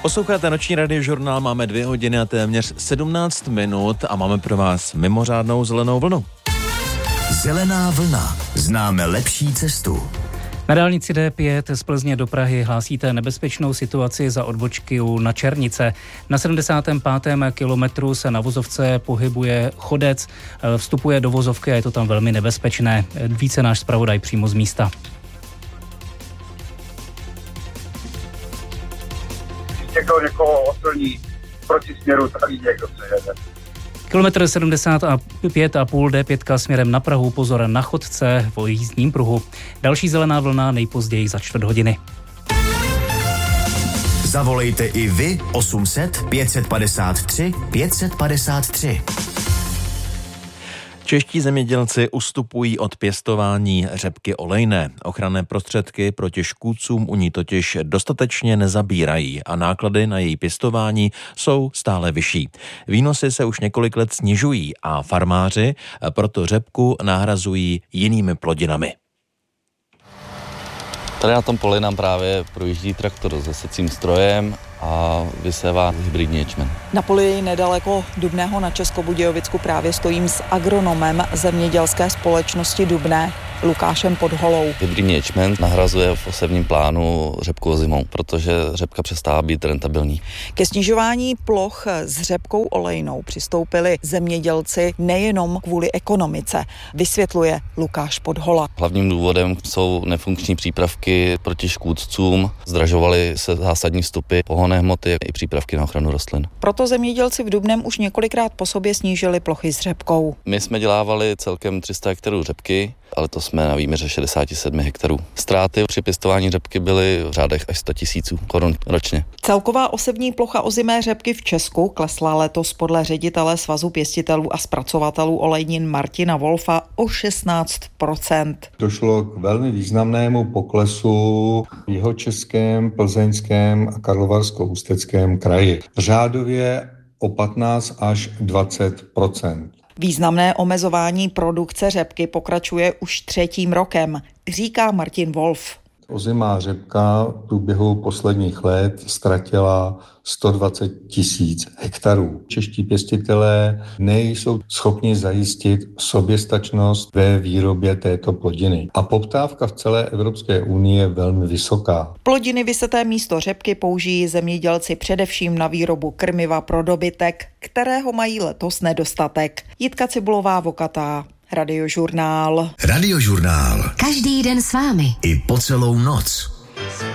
Posloucháte noční radiožurnál, máme 2 hodiny a téměř 17 minut a máme pro vás mimořádnou zelenou vlnu. Zelená vlna. Známe lepší cestu. Na dálnici D5 z Plzně do Prahy hlásíte nebezpečnou situaci za odbočky na Černice. Na 75. kilometru se na vozovce pohybuje chodec, vstupuje do vozovky a je to tam velmi nebezpečné. Více náš zpravodaj přímo z místa. Někoho oslní proti směru, tak někdo přejede. Kilometr 75,5 D5 směrem na Prahu, pozor na chodce v jízdním pruhu. Další zelená vlna nejpozději za 4 hodiny. Zavolejte i vy 800 553 553. Čeští zemědělci ustupují od pěstování řepky olejné. Ochranné prostředky proti škůdcům u ní totiž dostatečně nezabírají a náklady na její pěstování jsou stále vyšší. Výnosy se už několik let snižují a farmáři proto řepku nahrazují jinými plodinami. Tady na tom poli nám právě projíždí traktor se secím strojem a vysévá hybridní ječmen. Na poli nedaleko Dubného na Českobudějovicku právě stojím s agronomem zemědělské společnosti Dubné Lukášem Podholou. Hybridní ječmen nahrazuje v osevním plánu řepku zimou, protože řepka přestává být rentabilní. Ke snižování ploch s řepkou olejnou přistoupili zemědělci nejenom kvůli ekonomice, vysvětluje Lukáš Podhola. Hlavním důvodem jsou nefunkční přípravky proti škůdcům, zdražovaly se zásadní vstupy pohonné hmoty i přípravky na ochranu rostlin. Proto zemědělci v Dubném už několikrát po sobě snížili plochy s řepkou. My jsme dělávali celkem 300 hektarů řepky, ale to jsme na výměře 67 hektarů. Ztráty při pěstování řepky byly v řádech až 100 000 korun ročně. Celková osevní plocha ozimé řepky v Česku klesla letos podle ředitele Svazu pěstitelů a zpracovatelů olejnin Martina Wolfa o 16%. Došlo k velmi významnému poklesu v jihočeském, plzeňském a karlovarsko-ústeckém kraji. Řádově o 15 až 20%. Významné omezování produkce řepky pokračuje už 3. rokem, říká Martin Wolf. Ozimá řepka v průběhu posledních let ztratila 120 000 hektarů. Čeští pěstitelé nejsou schopni zajistit soběstačnost ve výrobě této plodiny. A poptávka v celé Evropské unii je velmi vysoká. Plodiny vyseté místo řepky použijí zemědělci především na výrobu krmiva pro dobytek, kterého mají letos nedostatek. Jitka Cibulová-Vokatá, Radiožurnál. Radiožurnál. Každý den s vámi. I po celou noc.